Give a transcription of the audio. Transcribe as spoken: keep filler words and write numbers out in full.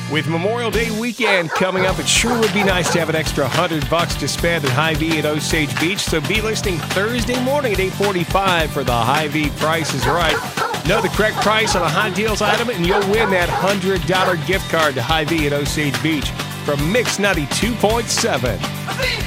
With Memorial Day weekend coming up, it sure would be nice to have an extra hundred bucks to spend at Hy-Vee at Osage Beach. So be listening Thursday morning at eight forty-five for the Hy-Vee Price is Right. Know the correct price on a high deals item, and you'll win that one hundred dollars gift card to Hy-Vee at Osage Beach from Mix ninety-two point seven.